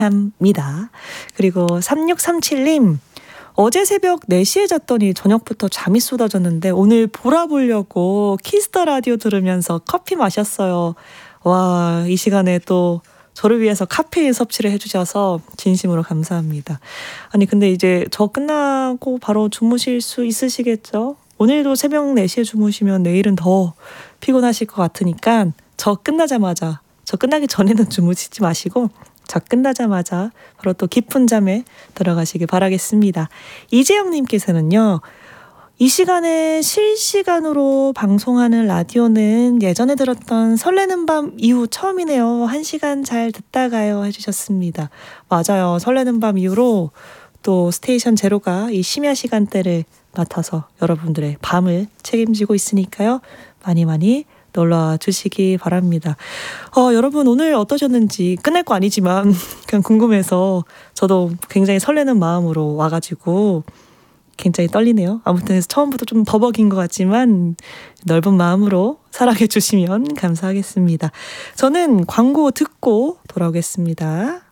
합니다. 그리고 3637님, 어제 새벽 4시에 잤더니 저녁부터 잠이 쏟아졌는데 오늘 보라 보려고 키스더 라디오 들으면서 커피 마셨어요. 와, 이 시간에 또 저를 위해서 카페인 섭취를 해주셔서 진심으로 감사합니다. 아니 근데 이제 저 끝나고 바로 주무실 수 있으시겠죠? 오늘도 새벽 4시에 주무시면 내일은 더 피곤하실 것 같으니까 저 끝나기 전에는 주무시지 마시고 저 끝나자마자 바로 또 깊은 잠에 들어가시길 바라겠습니다. 이재영님께서는요. 이 시간에 실시간으로 방송하는 라디오는 예전에 들었던 설레는 밤 이후 처음이네요. 1시간 잘 듣다가요 해주셨습니다. 맞아요. 설레는 밤 이후로 또 스테이션 제로가 이 심야 시간대를 맡아서 여러분들의 밤을 책임지고 있으니까요. 많이 놀러와 주시기 바랍니다. 여러분 오늘 어떠셨는지 끝낼 거 아니지만 그냥 궁금해서 저도 굉장히 설레는 마음으로 와가지고 굉장히 떨리네요. 아무튼 처음부터 좀 버벅인 것 같지만 넓은 마음으로 사랑해 주시면 감사하겠습니다. 저는 광고 듣고 돌아오겠습니다.